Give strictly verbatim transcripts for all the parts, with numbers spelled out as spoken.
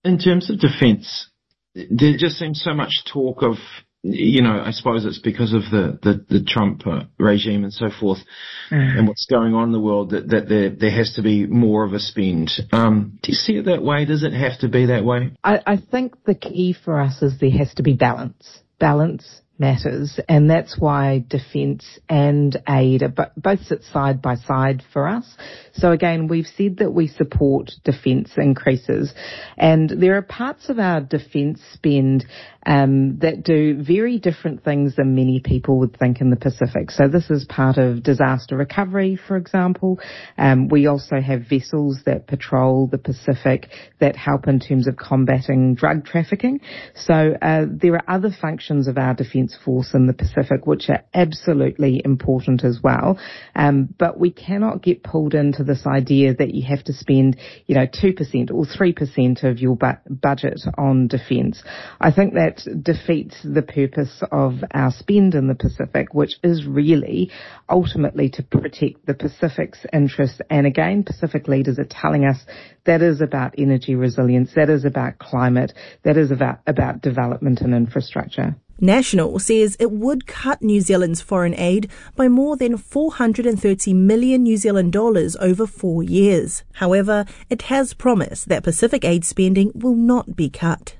In terms of defence, there just seems so much talk of, you know, I suppose it's because of the, the, the Trump uh, regime and so forth, mm. and what's going on in the world, that, that there, there has to be more of a spend. Um, do you see it that way? Does it have to be that way? I, I think the key for us is there has to be balance. Balance matters, and that's why defence and aid are b- both sit side by side for us. So again, we've said that we support defence increases, and there are parts of our defence spend um, that do very different things than many people would think in the Pacific. So this is part of disaster recovery, for example. Um, we also have vessels that patrol the Pacific that help in terms of combating drug trafficking. So uh, there are other functions of our defence force in the Pacific which are absolutely important as well. Um, but we cannot get pulled into this idea that you have to spend, you know, two percent or three percent of your bu- budget on defence. I think that defeats the purpose of our spend in the Pacific, which is really ultimately to protect the Pacific's interests. And again, Pacific leaders are telling us that is about energy resilience, that is about climate, that is about, about development and infrastructure. National says it would cut New Zealand's foreign aid by more than four hundred thirty million New Zealand dollars over four years. However, it has promised that Pacific aid spending will not be cut.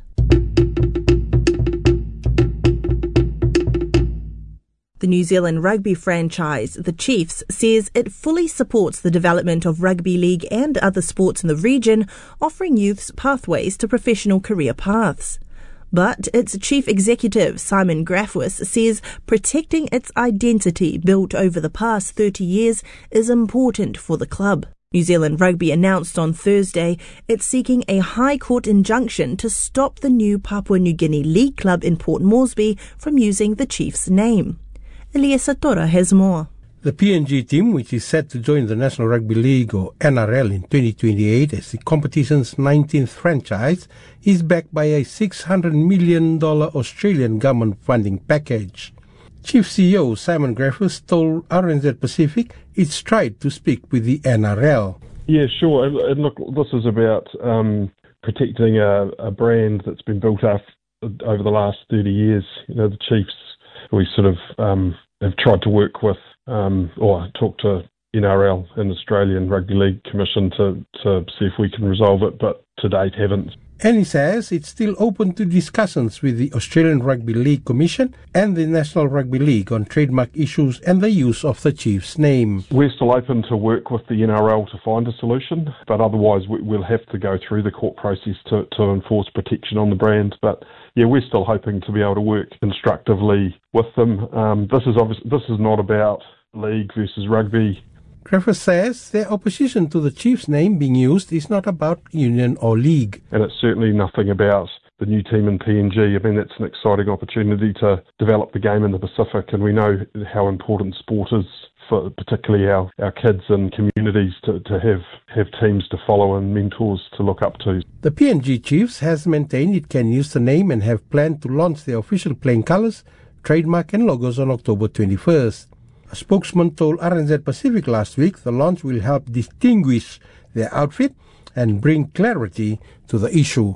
The New Zealand rugby franchise, the Chiefs, says it fully supports the development of rugby league and other sports in the region, offering youths pathways to professional career paths. But its chief executive, Simon Grafwis, says protecting its identity built over the past thirty years is important for the club. New Zealand Rugby announced on Thursday it's seeking a High Court injunction to stop the new Papua New Guinea League club in Port Moresby from using the Chiefs' name. Elias Satora has more. The P N G team, which is set to join the National Rugby League or N R L in twenty twenty-eight as the competition's nineteenth franchise, is backed by a six hundred million dollars Australian government funding package. Chief C E O Simon Grafwis told R N Z Pacific it's tried to speak with the N R L. Yeah, sure. And look, this is about um, protecting a, a brand that's been built up over the last thirty years. You know, the Chiefs, we sort of um, have tried to work with Um, or talk to N R L and Australian Rugby League Commission to, to see if we can resolve it, but to date haven't. And he says it's still open to discussions with the Australian Rugby League Commission and the National Rugby League on trademark issues and the use of the Chiefs' name. We're still open to work with the N R L to find a solution, but otherwise we, we'll have to go through the court process to, to enforce protection on the brand. But yeah, we're still hoping to be able to work constructively with them. Um, this is obviously, this is not about league versus rugby. Grafwis says their opposition to the Chiefs' name being used is not about union or league. And it's certainly nothing about the new team in P N G. I mean, it's an exciting opportunity to develop the game in the Pacific, and we know how important sport is for particularly our, our kids and communities to, to have, have teams to follow and mentors to look up to. The P N G Chiefs has maintained it can use the name and have planned to launch their official playing colours, trademark and logos on October twenty-first. A spokesman told R N Z Pacific last week the launch will help distinguish their outfit and bring clarity to the issue.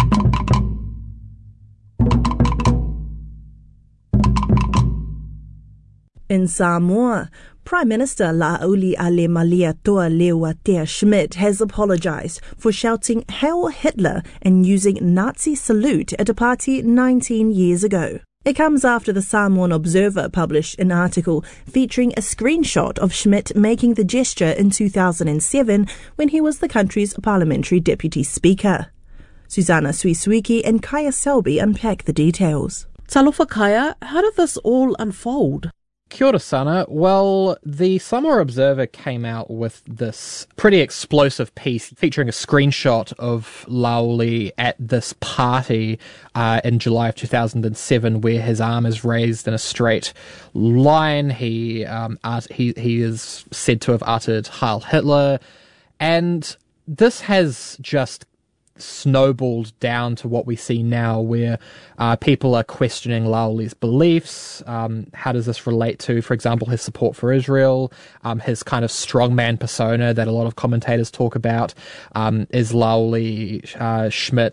In Samoa, Prime Minister La'auli Ale Malietoa Lewatea Schmidt has apologized for shouting Heil Hitler and using Nazi salute at a party nineteen years ago. It comes after the Samoan Observer published an article featuring a screenshot of Schmidt making the gesture in two thousand seven when he was the country's parliamentary deputy speaker. Susanna Suisuiki and Kaya Selby unpack the details. Talofa Kaya, how did this all unfold? Kia ora, Sana. Well, the Samoa Observer came out with this pretty explosive piece featuring a screenshot of La'auli at this party uh, in July of two thousand seven, where his arm is raised in a straight line. He um, art- he he is said to have uttered Heil Hitler, and this has just snowballed down to what we see now, where uh, people are questioning La'auli's beliefs. Um, how does this relate to, for example, his support for Israel, um, his kind of strongman persona that a lot of commentators talk about? Um, is La'auli uh, Schmidt